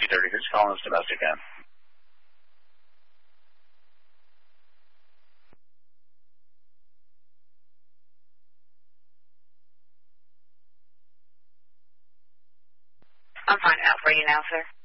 330. Who's calling us domestic then? I'm finding out for you now, sir.